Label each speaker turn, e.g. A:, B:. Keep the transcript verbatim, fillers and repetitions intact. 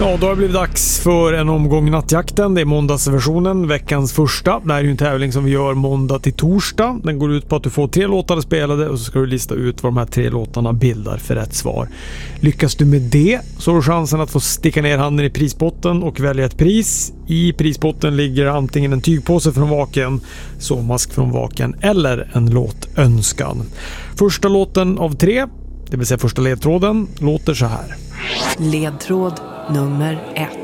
A: Ja, då har det blivit dags för en omgång Nattjakten. Det är måndagsversionen, veckans första. Det här är ju en tävling som vi gör måndag till torsdag. Den går ut på att du får tre låtar spelade och så ska du lista ut vad de här tre låtarna bildar för rätt svar. Lyckas du med det så har du chansen att få sticka ner handen i prisbotten och välja ett pris. I prisbotten ligger antingen en tygpåse från Vaken, sovmask från Vaken eller en låtönskan. Första låten av tre, det vill säga första ledtråden, låter så här.
B: Ledtråd nummer ett.